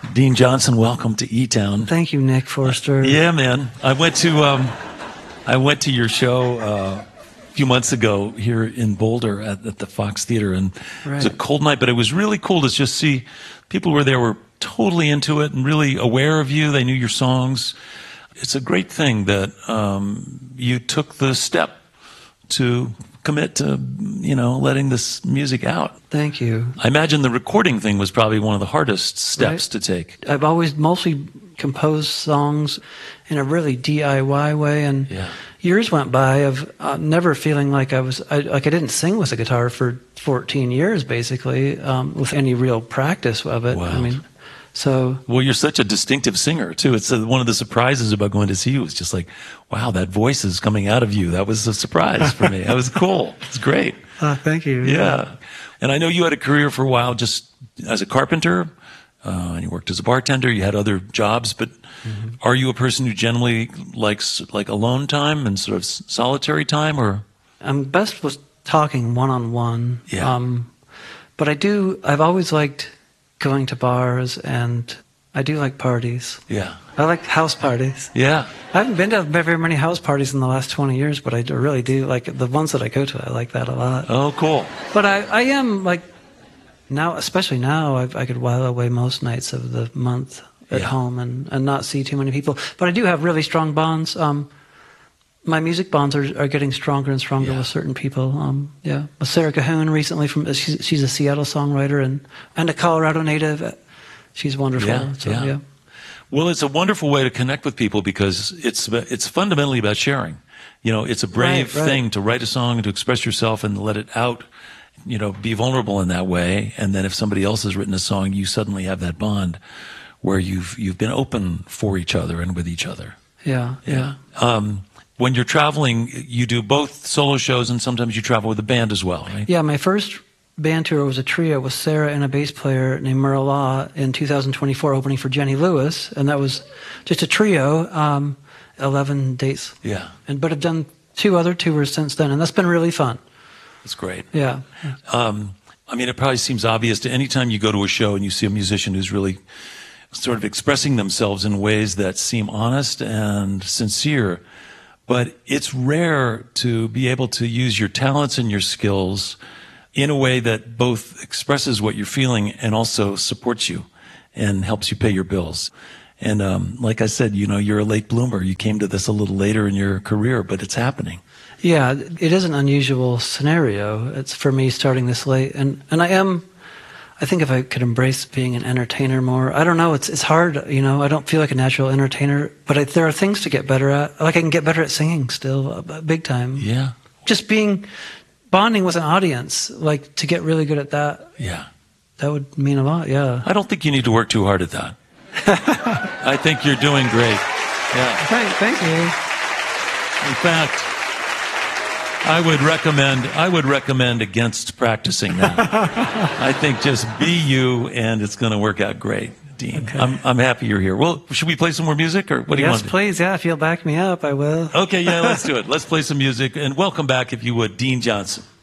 Dean Johnson, welcome to E-Town. Thank you, Nick Forster. Yeah, man. I went to your show a few months ago here in Boulder at the Fox Theater, and It was a cold night, but it was really cool to just see people who were there were totally into it and really aware of you. They knew your songs. It's a great thing that you took the step to commit to, letting this music out. Thank you. I imagine the recording thing was probably one of the hardest steps to take. I've always mostly composed songs in a really DIY way, and years went by of never feeling like I didn't sing with a guitar for 14 years, basically, with any real practice of it. Wow. Well, you're such a distinctive singer, too. It's one of the surprises about going to see you. It's just like, wow, that voice is coming out of you. That was a surprise for me. That was cool. It's great. Thank you. Yeah. And I know you had a career for a while just as a carpenter, and you worked as a bartender. You had other jobs, but are you a person who generally likes like alone time and sort of solitary time, or? I'm best with talking one-on-one. Yeah. But I've always liked going to bars, and I do like parties. Yeah. I like house parties. Yeah. I haven't been to very many house parties in the last 20 years, but I really do like the ones that I go to. I like that a lot. Oh, cool. But I am like now, especially now, I could while away most nights of the month at home and not see too many people. But I do have really strong bonds. My music bonds are getting stronger and stronger with certain people. With Sarah Cahoon recently, she's a Seattle songwriter and a Colorado native. She's wonderful. Yeah. Well, it's a wonderful way to connect with people because it's fundamentally about sharing. It's a brave thing to write a song and to express yourself and let it out. Be vulnerable in that way. And then if somebody else has written a song, you suddenly have that bond where you've been open for each other and with each other. Yeah. When you're traveling, you do both solo shows and sometimes you travel with a band as well, right? Yeah, my first band tour was a trio with Sarah and a bass player named Merle Law in 2024, opening for Jenny Lewis, and that was just a trio, 11 dates. Yeah. But I've done 2 other tours since then, and that's been really fun. That's great. Yeah. It probably seems obvious to any time you go to a show and you see a musician who's really sort of expressing themselves in ways that seem honest and sincere. But it's rare to be able to use your talents and your skills in a way that both expresses what you're feeling and also supports you and helps you pay your bills. And like I said, you're a late bloomer. You came to this a little later in your career, but it's happening. Yeah, it is an unusual scenario. It's for me starting this late. And I think if I could embrace being an entertainer more, I don't know, it's hard, I don't feel like a natural entertainer, but there are things to get better at. Like I can get better at singing still, big time. Yeah. Just bonding with an audience, like to get really good at that. Yeah. That would mean a lot, yeah. I don't think you need to work too hard at that. I think you're doing great. Yeah. Thank you. In fact, I would recommend against practicing that. I think just be you, and it's going to work out great, Dean. Okay. I'm happy you're here. Well, should we play some more music, or what do you want to do? Yes, please. Yeah, if you'll back me up, I will. Okay, yeah, let's do it. Let's play some music, and welcome back, if you would, Dean Johnson.